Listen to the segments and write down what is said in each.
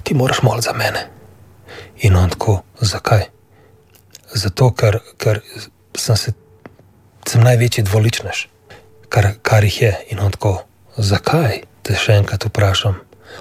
ti moraš moliti za mene. In on tako, zakaj? Zato, ker sem največji dvoličnež, kar jih je. In on tako, zakaj? Te še enkrat vprašam.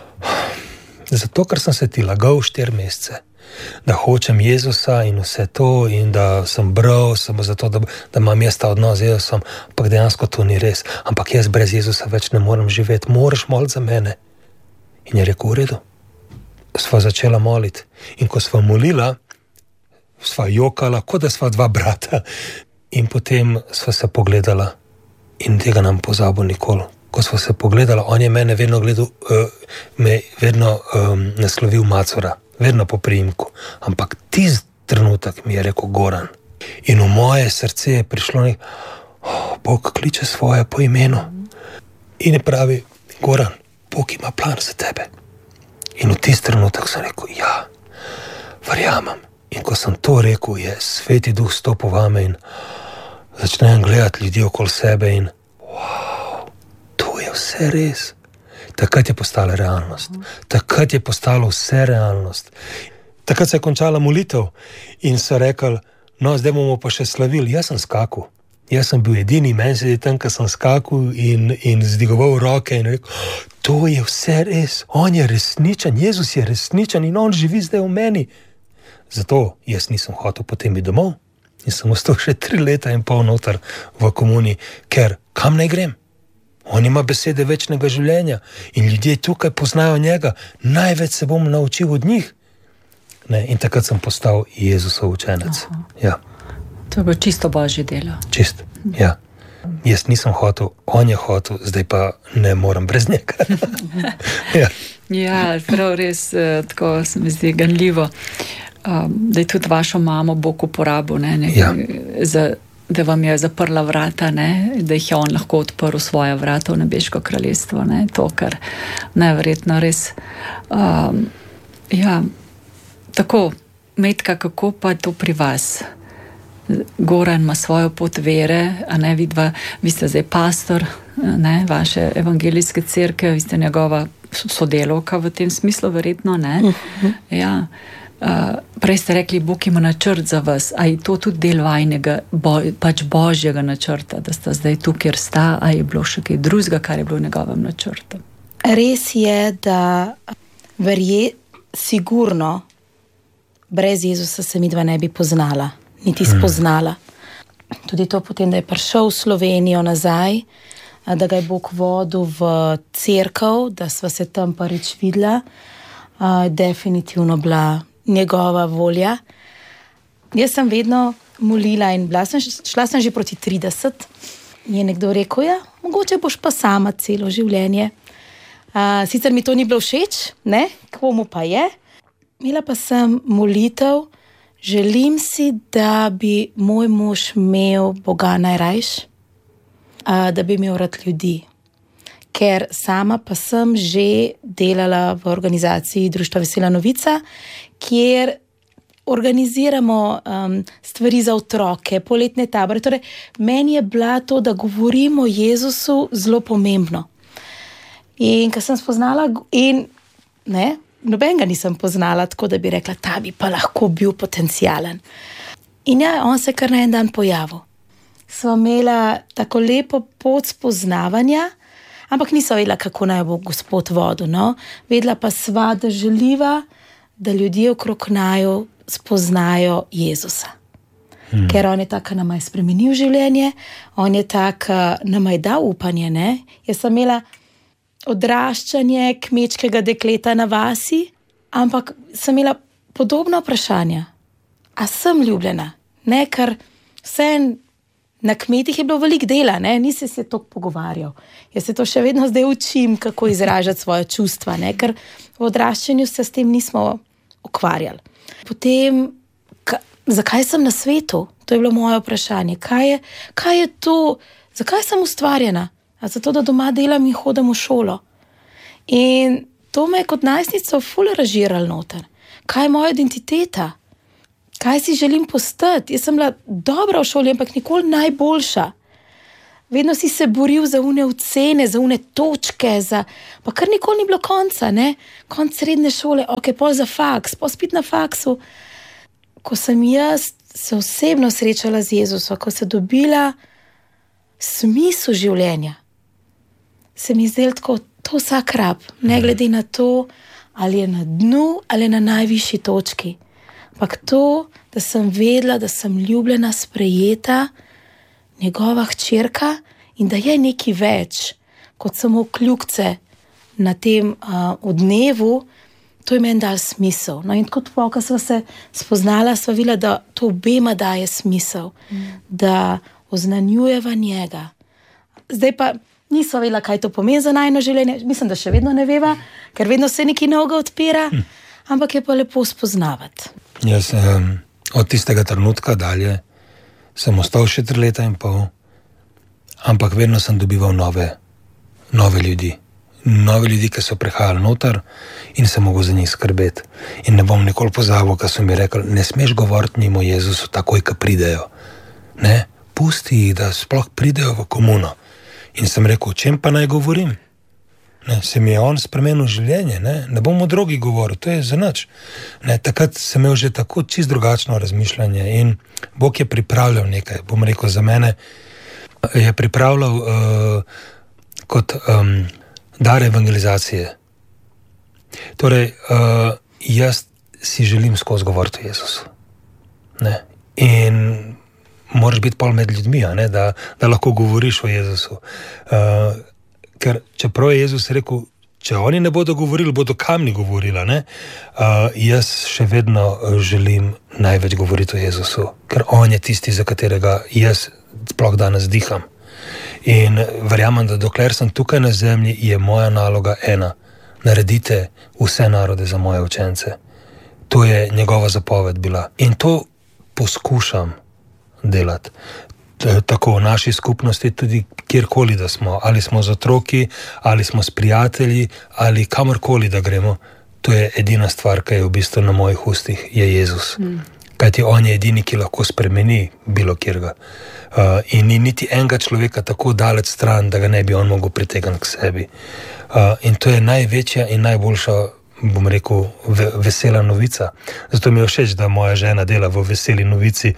Zato, ker sem se ti lagal 4 mesece, da hočem Jezusa in vse to in da sem bral samo zato, da imam jaz ta odnos z Jezusom, ampak dejansko to ni res. Ampak jaz brez Jezusa več ne morem živeti, moraš moliti za mene. In je rekel, v redu. Sva začela moliti. In ko sva molila, sva jokala, kot da sva 2 brata. In potem sva se pogledala in tega nam pozabil nikoli. Ko sva se pogledala, on je mene vedno gledal, me vedno naslovil Macora, vedno po priimku. Ampak tisti trenutek mi je rekel Goran. In v moje srce je prišlo Bog kliče svoje po imenu. In je pravi, Goran, Bog ima plan za tebe. In v tisti trenutek sem rekel, ja, verjamem. In ko sem to rekel, je Sveti Duh stopil vame in začnem gledati ljudi okoli sebe in wow, to je vse res. Takrat je postala realnost. Takrat je postalo vse realnost. Takrat se je končala molitev in so rekli, no, zdaj bomo pa še slavili. Jaz sem skakal. Jaz sem bil edini, meni se je tam, ko sem skakal in zdigoval roke in rekel, to je vse res. On je resničen, Jezus je resničen in on živi zdaj v meni. Zato jaz nisem hotel potem biti domov in sem ostal še 3 leta in pol noter v komuni, ker kam naj grem? On ima besede večnega življenja in ljudje tukaj poznajo njega. Največ se bom naučil od njih. Ne, in takrat sem postal Jezusov učenec. Ja. To je bilo čisto božje delo. Čist, ja. Jaz nisem hotel, on je hotel, zdaj pa ne morem brez njega. Ja. Ja, prav res, tako se mi zdi ganljivo, da je tudi vašo mamo Bog uporabil, da vam je zaprla vrata, da jih je on lahko odprl svoja vrata v nebeško kraljestvo. To, kar neverjetno res. Ja, tako, Metka, kako pa je to pri vas? Goran ima svojo pot vere, a ne vidva, vi ste zdaj pastor, vaše evangelijske cerke, vi ste njegova sodelovka v tem smislu, verjetno, Ja. Prej ste rekli, Bog ima načrt za vas, a je to tudi del vajnega, pač božjega načrta, da sta zdaj tu, kjer sta, a je bilo še kaj drugega, kar je bilo v njegovem načrtu? Res je, da sigurno brez Jezusa se midva ne bi poznala, niti spoznala. Tudi to potem, da je prišel v Slovenijo nazaj, da ga je Bog vodil v cerkev, da sva se tam prvič videla, definitivno bila njegova volja. Jaz sem vedno molila in šla sem že proti 30. Je nekdo rekel, ja, mogoče boš pa sama celo življenje. Sicer mi to ni bilo všeč, komu pa je. Imela pa sem molitev, želim si, da bi moj mož imel Boga najrajš, da bi imel rad ljudi. Ker sama pa sem že delala v organizaciji Društva Vesela novica, kjer organiziramo stvari za otroke, poletne tabore. Torej, meni je bila to, da govorimo o Jezusu, zelo pomembno. In ko sem spoznala, nobenega nisem poznala, tako da bi rekla, ta bi pa lahko bil potencialen. In ja, on se kar na en dan pojavil. Sva imela tako lepo pot spoznavanja, ampak nisva vedela, kako naj bo Gospod vodil. Vedela pa sva, da želiva, da ljudje okrog naju spoznajo Jezusa. Ker on je tak, nama je spremenil življenje, on je tak, nama je dal upanje. Jaz sem imela odraščanje kmečkega dekleta na vasi, ampak sem imela podobna vprašanja. A sem ljubljena? Ker vse na kmetih je bilo veliko dela, nisi se toliko pogovarjal. Jaz se to še vedno zdaj učim, kako izražati svoje čustva, ker v odraščanju se s tem nismo ukvarjali. Potem, zakaj sem na svetu? To je bilo moje vprašanje. Kaj je to? Zakaj sem ustvarjena? Zato, da doma delam in hodim v šolo. In to me je kot najstnico ful ražiralo noter. Kaj je moja identiteta? Kaj si želim postati? Jaz sem bila dobra v šoli, ampak nikoli najboljša. vedno si se boril za une ocene, za une točke, pa kar nikoli ni bilo konca, ne? Konc srednje šole, ok, pol za faks, pol spet na faksu. Ko sem jaz se osebno srečala z Jezusom, ko sem dobila smisel življenja, se mi zdelo tako, to vsak rab, ne glede na to, ali je na dnu, ali na najvišji točki. Ampak to, da sem vedela, da sem ljubljena, sprejeta, njegova hčerka in da je nekaj več, kot samo kljukce na tem dnevu, to je meni dal smisel. No in kot ko sva se spoznala, sva videla, da to obema daje smisel, da oznanjujeva njega. Zdaj pa nisva vedela, kaj to pomeni za najino življenje, mislim, da še vedno ne veva, ker vedno se nekaj novega odpira, ampak je pa lepo spoznavati. Jaz od tistega trenutka dalje sem ostal še 3 leta in pol, ampak vedno sem dobival nove ljudi. Nove ljudi, ki so prihajali noter in sem mogel za njih skrbeti. In ne bom nikoli pozabil, ko so mi rekli, ne smeš govoriti njim o Jezusu takoj, ko pridejo. Ne, pusti jih, da sploh pridejo v komuno. In sem rekel, o čem pa naj govorim? Ne, se mi je on spremenil življenje, ne bom o drogi govoril, to je za nič. Ne, takrat sem imel že tako čist drugačno razmišljanje in Bog je pripravljal nekaj, bom rekel za mene, je pripravljal kot dar evangelizacije. Torej, jaz si želim skozi govoriti o Jezusu. Ne? In moraš biti pol med ljudmi, da lahko govoriš o Jezusu. Ker čeprav je Jezus rekel, če oni ne bodo govorili, bodo kamni govorila. Jaz še vedno želim največ govoriti o Jezusu, ker on je tisti, za katerega jaz sploh danes diham. In verjamem, da dokler sem tukaj na zemlji, je moja naloga ena. Naredite vse narode za moje učence. To je njegova zapoved bila. In to poskušam delati. Tako v naši skupnosti, tudi kjerkoli da smo. Ali smo z otroki, ali smo s prijatelji, ali kamorkoli da gremo. To je edina stvar, ki je v bistvu na mojih ustih, je Jezus. Kajti on je edini, ki lahko spremeni bilo kjerga. In ni niti enega človeka tako daleč stran, da ga ne bi on mogel pritegniti k sebi. In to je največja in najboljša, bom rekel, vesela novica. Zato mi je všeč, da moja žena dela v veseli novici,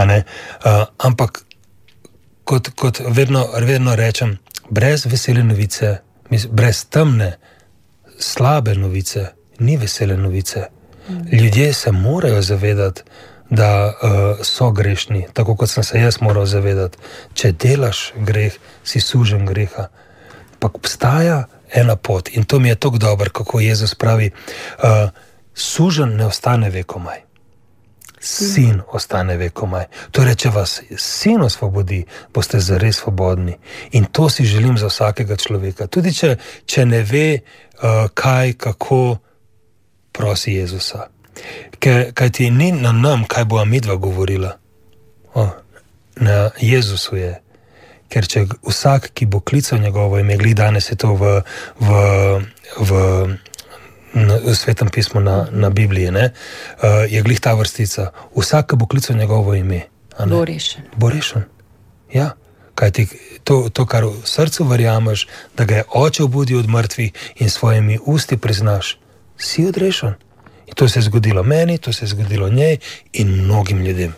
ampak kot vedno rečem, brez vesele novice, brez temne, slabe novice, ni vesele novice. Ljudje se morajo zavedati, da so grešni, tako kot sem se jaz moral zavedati. Če delaš greh, si sužen greha. Pa obstaja ena pot in to mi je tako dobro, kako Jezus pravi, sužen ne ostane vekomaj. Sin ostane vekomaj. Torej, če vas sin osvobodi, boste zares svobodni. In to si želim za vsakega človeka. Tudi če ne ve, kaj, kako, prosi Jezusa. Kaj ti ni na nam, kaj bo midva govorila. Na Jezusu je. Ker če vsak, ki bo klical njegovo ime, glih danes je to v Svetem pismu na Bibliji, je glih ta vrstica. Vsak, ki bo klical njegovo ime, bo rešen. Ja. Kaj ti to, kar v srcu verjameš, da ga je Oče obudil od mrtvih in svojimi usti priznaš, si odrešen. In to se je zgodilo meni, to se je zgodilo njej in mnogim ljudem.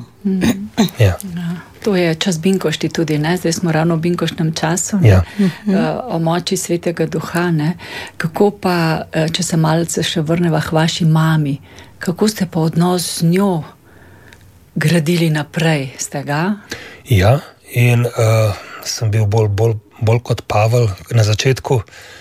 Ja. To je čas binkošti tudi, zdaj smo ravno v binkoštnem času, o moči Svetega Duha. Kako pa, če se malce še vrneva k vaši mami, kako ste pa odnos z njo gradili naprej, ste ga? Ja, in sem bil bolj kot Pavel na začetku.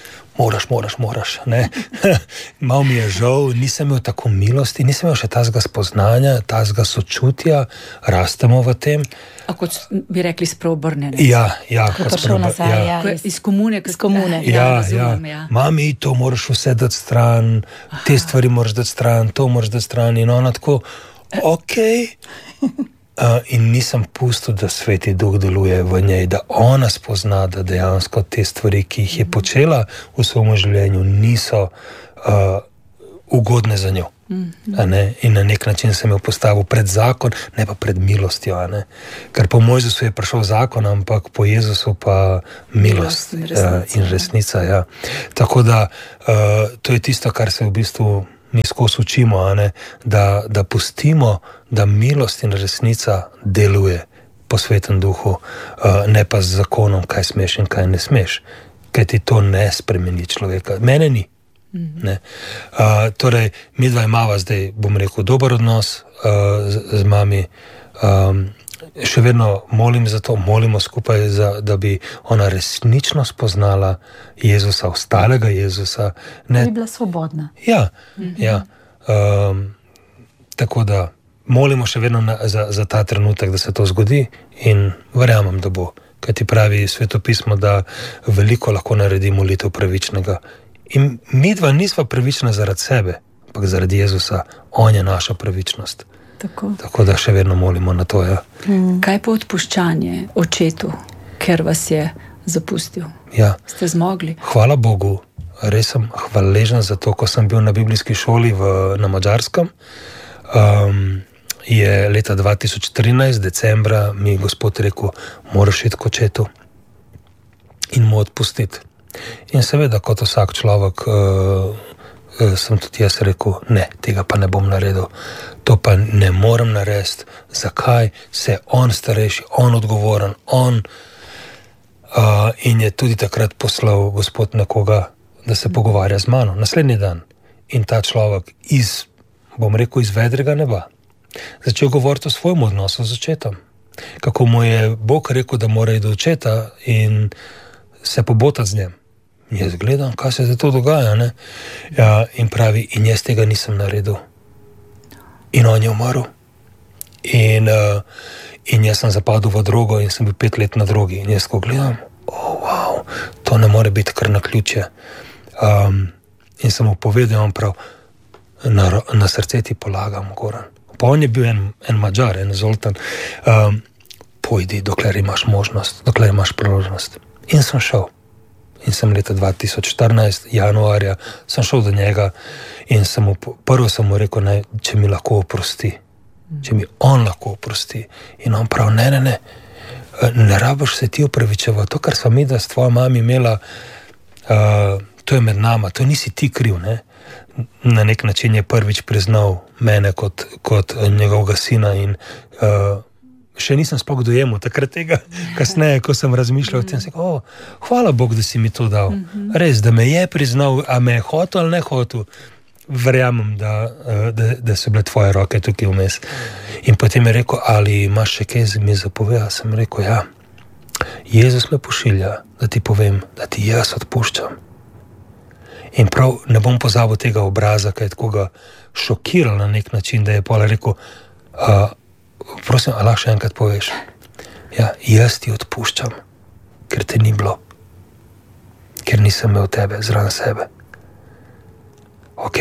Moraš, ne. Mal mi je žal, nisem imel tako milosti, nisem imel še tazga spoznanja, tazga sočutja, rastemo v tem. A kot bi rekli spreobrnjene. Ja. Kot šel nazaj, ja. Iz komune. Ja. Mami, to moraš vse dati stran, te stvari moraš dati stran, to moraš dati stran in ona tako, okej. In nisem pustil, da Sveti Duh deluje v njej, da ona spozna, da dejansko te stvari, ki jih je počela v svojem življenju, niso ugodne za njo. In na nek način sem jo postavil pred zakon, ne pa pred milostjo. Ker po Mojzesu je prišel zakon, ampak po Jezusu pa milost in resnica. Ja. Tako da to je tisto, kar se v bistvu mi skozi učimo, da pustimo, da milost in resnica deluje po Svetem Duhu, ne pa z zakonom, kaj smeš in kaj ne smeš. Ker ti to ne spremeni človeka. Mene ni. Torej, mi dva imava zdaj, bom rekel, dober odnos z mami. Še vedno molim za to, molimo skupaj, da bi ona resnično spoznala Jezusa, ostalega Jezusa. Da bi bila svobodna. Ja. Tako da molimo še vedno za ta trenutek, da se to zgodi in verjamem, da bo. Kaj ti pravi Svetopismo, da veliko lahko naredi molitev pravičnega. In mi dva nisva pravična zaradi sebe, ampak zaradi Jezusa. On je naša pravičnost. Tako da še vedno molimo na to. Ja. Kaj pa odpuščanje očetu, ker vas je zapustil? Ja. Ste zmogli? Hvala Bogu. Res sem hvaležen za to, ko sem bil na biblijski šoli na Madžarskem. Je leta 2013, decembra, mi Gospod rekel, moraš iti k očetu in mu odpustiti. In seveda, kot vsak človek, sem tudi jaz rekel, ne, tega pa ne bom naredil. To pa ne morem narediti. Zakaj? Se on starejši, on odgovoren, on. In je tudi takrat poslal Gospod nekoga, da se pogovarja z mano. Naslednji dan. In ta človek bom rekel, iz vedrega neba začel govoriti o svojem odnosu z očetom. Kako mu je Bog rekel, da mora iti do očeta in se pobotati z njim. In jaz gledam, kaj se za to dogaja. In pravi, in jaz tega nisem naredil. In on je umrl. In jaz sem zapadel v drogo in sem bil 5 let na drogi. In jaz ko gledam, wow, to ne more biti kar naključje. In sem mu povedal, on prav, na srce ti polagam, Goran. Pa on je bil en Mađar, en Zoltan. Pojdi, dokler imaš možnost, dokler imaš priložnost. In sem šel. In sem leta 2014, januarja, sem šel do njega in prvo sem mu rekel, če mi lahko oprosti. Če mi on lahko oprosti. In on prav, ne rabiš se ti opravičevati. To, kar sva mi da s tvojo mami imela, to je med nama, to nisi ti kriv, ne? Na nek način je prvič priznal mene kot njegovega sina in še nisem sploh dojemal takrat tega. Kasneje, ko sem razmišljal o tem, sem rekel, hvala Bog, da si mi to dal. Res, da me je priznal, a me je hotel ali ne hotel. Verjamem, da so bile tvoje roke tukaj vmes. In potem je rekel, ali imaš še kaj mi zapovedati? Sem rekel, ja, Jezus me pošilja, da ti povem, da ti jaz odpuščam. In prav ne bom pozabil tega obraza, kaj je tako ga šokiral na nek način, da je pola rekel, prosim, a lahko še enkrat poveš? Ja, jaz ti odpuščam, ker te ni bilo. Ker nisem imel tebe zraven sebe. Ok,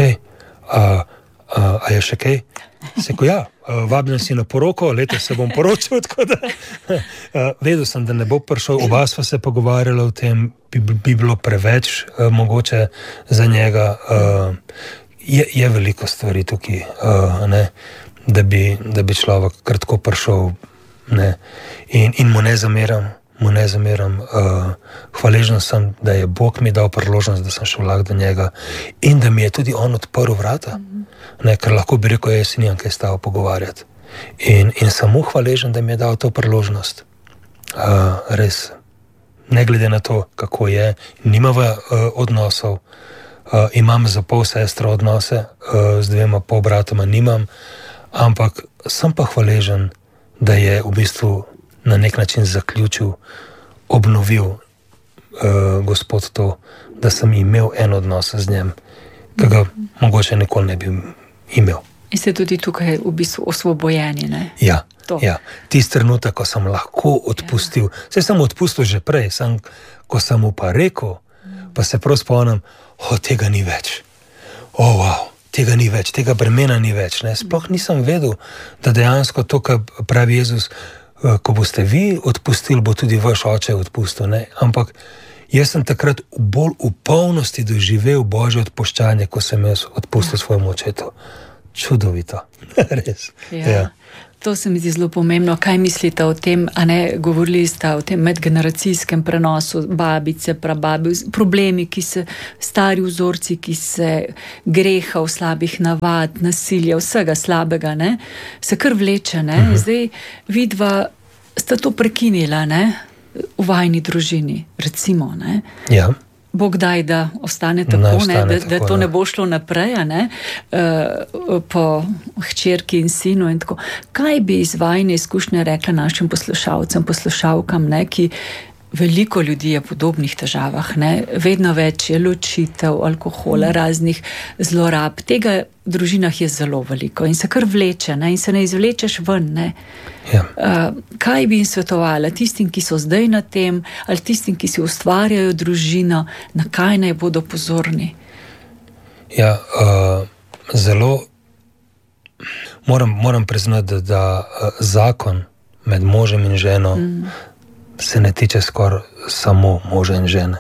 a je še kaj? Seko, ja, vabljen si na poroko, letos se bom poročil, tako da vedel sem, da ne bo prišel, oba sva se pogovarjala o tem, bi bilo preveč mogoče za njega. Je veliko stvari tukaj, da bi človek kratko prišel, in mu ne zameram, hvaležen sem, da je Bog mi dal priložnost, da sem šel lahko do njega in da mi je tudi on odprl vrata, ker lahko bi rekel, jaz si nimam kaj stava pogovarjati. In sem mu hvaležen, da mi je dal to priložnost. Res, ne glede na to, kako je, nimava odnosov, imam za pol sestro odnose, z 2 pol bratoma nimam, ampak sem pa hvaležen, da je v bistvu na nek način zaključil, obnovil Gospod to, da sem imel en odnos z njim, ki ga mogoče nikoli ne bi imel. In ste tudi tukaj v bistvu osvobojeni, ne? Ja. Tisti trenutek, ko sem lahko odpustil, saj sem odpustil že prej, ko sem mu pa rekel, pa se prav spomnim, tega ni več. Wow, tega ni več, tega bremena ni več. Sploh nisem vedel, da dejansko to, kar pravi Jezus, ko boste vi odpustili, bo tudi vaš oče odpustil. Ampak Jaz sem takrat bolj v polnosti doživel Božje odpuščanje, ko sem jaz odpustil svojemu očetu. Čudovito. Res. Ja. To se mi zdi zelo pomembno. Kaj mislite o tem, a ne, govorili ste o tem medgeneracijskem prenosu, babice, prababi, problemi, stari vzorci, ki se grehov, slabih navad, nasilja, vsega slabega, ne, se kar vleče, ne. Zdaj vidva sta to prekinila, ne, v vajni družini, recimo, ne. Ja. Bog daj, da ostane tako, da to ne bo šlo naprej, ne, po hčerki in sinu in tako. Kaj bi iz vajne izkušnje rekla našim poslušalcem, poslušalkam, ne, ki veliko ljudi je v podobnih težavah, ne, vedno več je ločitev, alkohola, raznih zlorab. Tega v družinah je zelo veliko in se kar vleče, ne, in se ne izvlečeš ven, ne. Ja. Kaj bi jim svetovala tistim, ki so zdaj na tem, ali tistim, ki si ustvarjajo družino, na kaj naj bodo pozorni? Ja, zelo moram priznati, da zakon med možem in ženo se ne tiče skoraj samo moža in žene.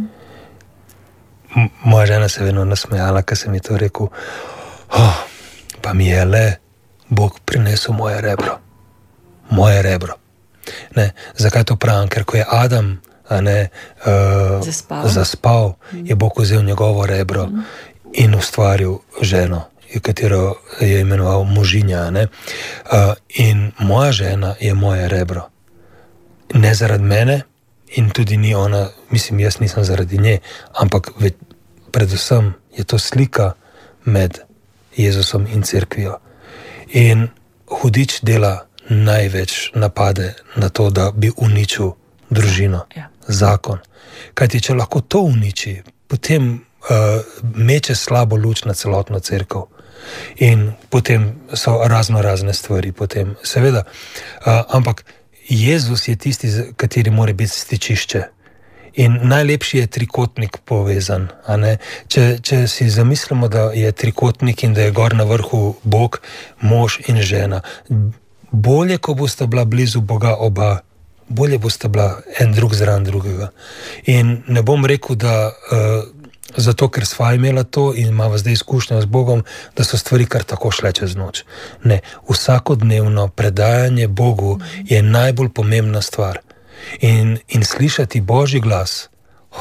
Moja žena se je vedno nasmejala, ko sem ji to rekel, pa mi je le Bog prinesel moje rebro. Moje rebro. Ne, zakaj to pravim? Ker ko je Adam zaspal, je Bog vzel njegovo rebro in ustvaril ženo, katero je imenoval možinja. Ne? In moja žena je moje rebro. Ne zaradi mene in tudi ni ona, mislim, jaz nisem zaradi nje, ampak predvsem je to slika med Jezusom in cerkvijo. In hudič dela največ napade na to, da bi uničil družino, zakon. Kajti, če lahko to uniči, potem meče slabo luč na celotno cerkev. In potem so razne stvari potem, seveda. Ampak Jezus je tisti, kateri mora biti stičišče. In najlepši je trikotnik povezan. A ne? Če si zamislimo, da je trikotnik in da je gor na vrhu Bog, mož in žena, bolje, ko boste bila blizu Boga oba, bolje boste bila en drug zraven drugega. In ne bom rekel, da zato, ker sva imela to in imava zdaj izkušnjo z Bogom, da so stvari kar tako šle čez noč. Ne, vsakodnevno predajanje Bogu je najbolj pomembna stvar. In slišati Božji glas,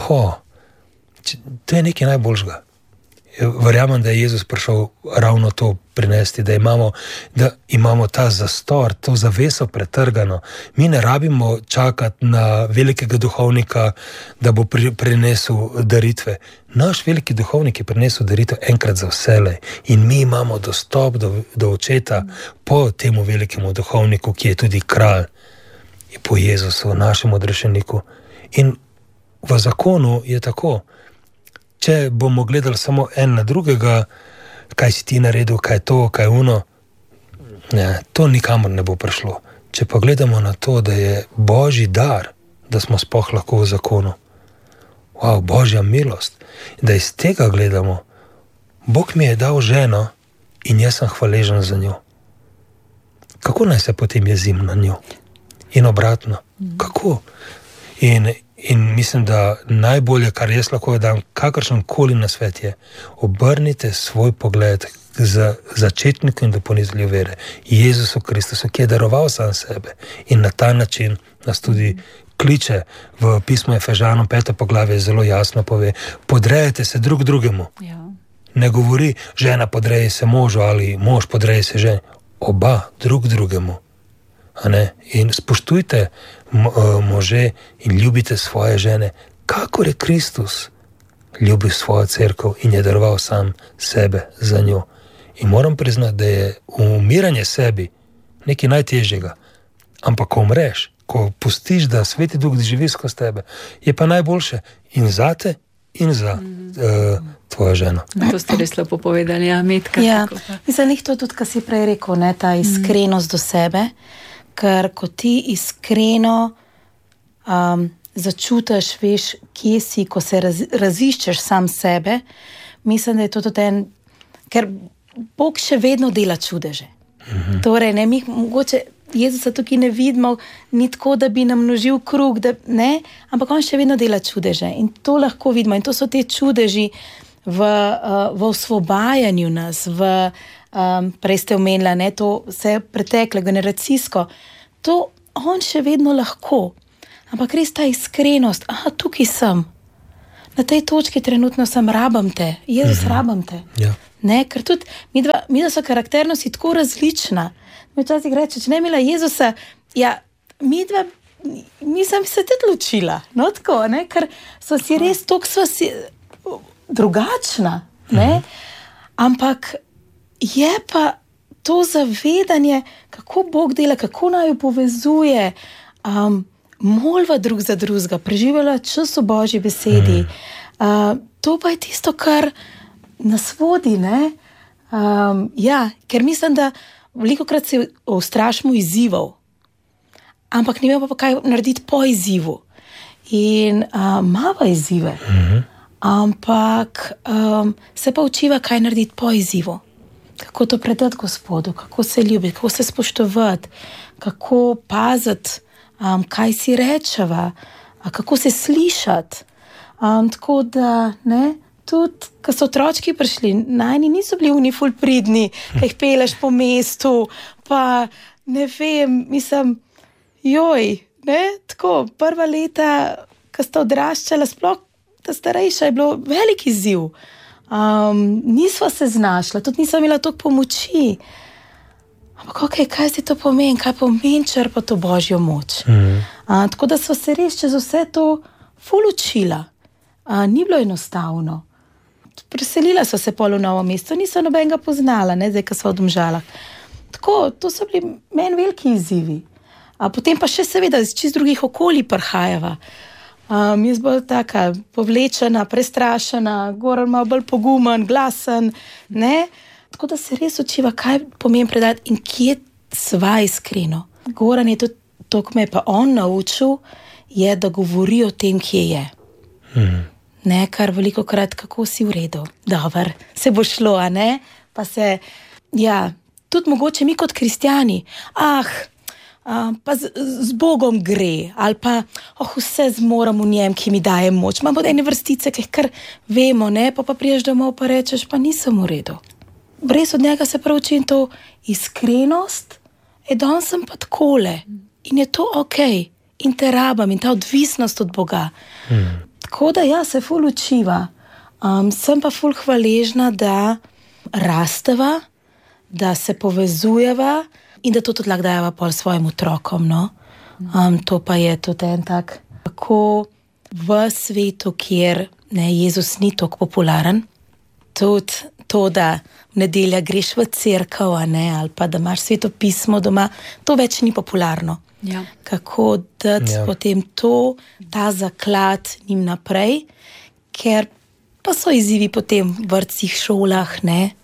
to je nekaj najboljšega. Verjamem, da je Jezus prišel ravno to prinesti, da imamo ta zastor, to zaveso pretrgano. Mi ne rabimo čakati na velikega duhovnika, da bo prinesel daritve. Naš veliki duhovnik je prinesel daritev enkrat za vselej in mi imamo dostop do očeta po temu velikemu duhovniku, ki je tudi kralj, po Jezusu, našemu odrešeniku. In v zakonu je tako. Če bomo gledali samo en na drugega, kaj si ti naredil, kaj to, kaj uno, ne, to nikamor ne bo prišlo. Če pa gledamo na to, da je Božji dar, da smo sploh lahko v zakonu, Božja milost, da iz tega gledamo, Bog mi je dal ženo in jaz sem hvaležen za njo. Kako naj se potem jezim na njo? In obratno. Kako? In mislim, da najbolje, kar jaz lahko dam, kakršen koli na svet je, obrnite svoj pogled za začetniku in dopolnitelju vere, Jezusu Kristusu, ki je daroval sam sebe in na ta način nas tudi kliče v pismu Efežanom 5. poglavje, zelo jasno pove, podrejajte se drug drugemu. Ja. Ne govori, žena podreji se možu ali mož podreji se ženi. Oba drug drugemu. In spoštujte može in ljubite svoje žene, kakor je Kristus ljubil svojo cerkev in je daroval sam sebe za njo. In moram priznati, da je umiranje sebi nekaj najtežjega. Ampak ko umreš, ko pustiš, da Sveti Duh živi skozi tebe, je pa najboljše in zate in za tvojo ženo. To ste res lepo povedali, Metka. Ja, mislim, to tudi, kar si prej rekel, ne, ta iskrenost do sebe. Ker ko ti iskreno začutiš, veš, kje si, ko se raziščeš sam sebe, mislim, da je to tudi ker Bog še vedno dela čudeže. Torej, ne, mi mogoče Jezusa tukaj ne vidimo, ni tako, da bi nam množil krug, ampak on še vedno dela čudeže in to lahko vidimo. In to so te čudeži v osvobajanju nas, prej ste omenila, to vse preteklo, generacijsko. To on še vedno lahko, ampak res ta iskrenost, tukaj sem, na tej točki trenutno sem, rabam te, Jezus, rabam te. Ja. Ker tudi midva so karakternosti tako različna. Mi včasih reče, če ne imela Jezusa, midva, nisem se tudi ločila, tako, ker so si res toliko, sva si drugačna, ampak je pa to zavedanje, kako Bog dela, kako naj jo povezuje, molva drug za drugega, preživela čas v Božji besedi. To pa je tisto, kar nas vodi, ker mislim, da velikokrat se ustrašimo izzivov, ampak ne vemo pa kaj narediti po izzivu. In imava izzive, ampak se pa učiva, kaj narediti po izzivu. Kako to predati Gospodu, kako se ljubiti, kako se spoštovati, kako paziti, kaj si rečeva, kako se slišati. Tako da, tudi, ko so otročki prišli, najni niso bili oni ful pridni, ki jih peleš po mestu, pa ne vem, mislim, tako, prva leta, ko sta odraščala, sploh ta starejša, je bilo velik izziv. Nisva se znašla, tudi nisva imela toliko pomoči. Ampak kaj si to pomeni, kaj pomeni črpa to Božjo moč. Tako da sva se res čez vse to ful učila. Ni bilo enostavno. Preselila sva se pol v novo mesto, nisva nobenega poznala, zdaj, ko sva v Domžalah. Tako, to so bili meni veliki izzivi. Potem pa še seveda iz čist drugih okolij prihajava. Jaz bolj taka povlečena, prestrašena, Goran malo bolj pogumen, glasen, Tako da se res učiva, kaj pomeni predati in kje sva iskreno. Goran je tudi, to, ko me je pa on naučil, je, da govori o tem, kje je. Kar velikokrat, kako si v redu. Dobar, se bo šlo, Pa se, tudi mogoče mi kot kristjani, pa z Bogom gre, ali pa, vse zmoram v njem, ki mi daje moč. Imamo ene vrstice, ki jih kar vemo, pa priješ domov, pa rečeš, pa nisem v redu. Brez od njega se prav učim to iskrenost, danes sem pa takole in je to okej, in te rabam, in ta odvisnost od Boga. Tako da se ful učiva. Sem pa ful hvaležna, da rasteva, da se povezujeva in da to tudi lahko dajeva pol svojim otrokom. To pa je tudi en tak, kako v svetu, kjer Jezus ni tako popularen, tudi to, da v nedelja greš v cerkev, ali pa da imaš Sveto pismo doma, to več ni popularno. Kako dati potem ta zaklad njim naprej, ker pa so izzivi potem v vrtcih, šolah,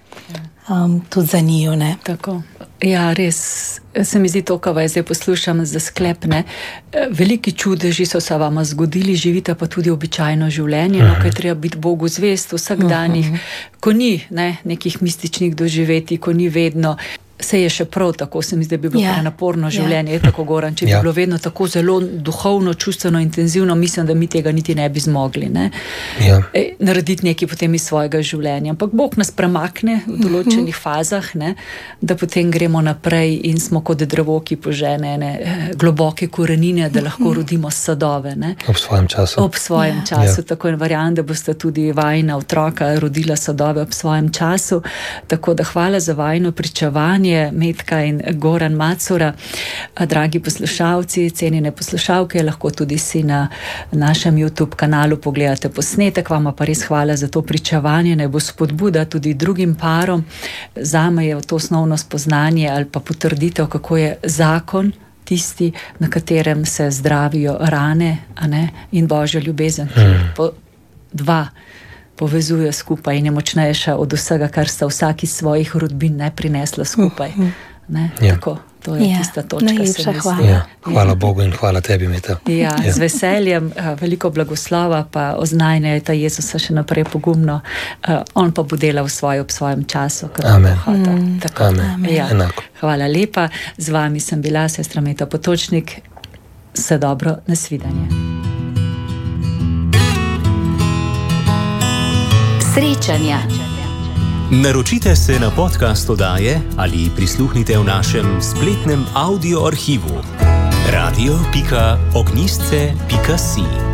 tudi za njo. Tako. Res se mi zdi to, ko vas zdaj poslušam za sklep, veliki čudeži so se vama zgodili, živite pa tudi običajno življenje, ko je treba biti Bogu zvest vsakdanjih, ko ni nekih mističnih doživetij, ko ni vedno. Se je še prav tako, se mi zdaj bi bilo prenaporno življenje, je tako, Goran, če bi bilo vedno tako zelo duhovno, čustveno, intenzivno, mislim, da mi tega niti ne bi zmogli, narediti nekaj potem iz svojega življenja. Ampak Bog nas premakne v določenih fazah, da potem gremo naprej in smo kot drevo, ki požene globoke korenine, da lahko rodimo sadove. Ob svojem času. Ob svojem času, tako in verjamem, da boste tudi vajina otroka rodila sadove ob svojem času. Tako da hvala za vajino pričevanje, Metka in Goran Macura. Dragi poslušalci, cenjene poslušalke, lahko tudi si na našem YouTube kanalu pogledate posnetek. Vama pa res hvala za to pričevanje, naj bo spodbuda tudi drugim parom. Zame je to osnovno spoznanje ali pa potrditev, kako je zakon tisti, na katerem se zdravijo rane, in Božja ljubezen, ki dva povezuje skupaj in je močnejša od vsega, kar sta vsaki svojih rodbin prinesla skupaj. Tako, To je tista točka. Najlepša hvala. Ja, hvala Bogu in hvala tebi, Meta. Ja, z veseljem, veliko blagoslova, pa oznajanje ta Jezusa še naprej pogumno. On pa bo delal ob svojem času. Amen. Amen. Ja. Enako. Hvala lepa. Z vami sem bila sestra Meta Potočnik. Vse dobro, nasvidenje. Srečanja. Naročite se na podcast oddaje ali prisluhnite v našem spletnem audio arhivu radio.ognisce.si.